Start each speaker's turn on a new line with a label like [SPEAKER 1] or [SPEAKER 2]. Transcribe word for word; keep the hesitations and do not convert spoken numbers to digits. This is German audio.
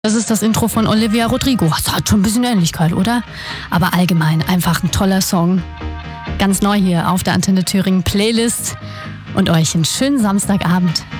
[SPEAKER 1] Das ist das Intro von Olivia Rodrigo. Das hat schon ein bisschen Ähnlichkeit, oder? Aber allgemein einfach ein toller Song. Ganz neu hier auf der Antenne Thüringen Playlist. Und euch einen schönen Samstagabend.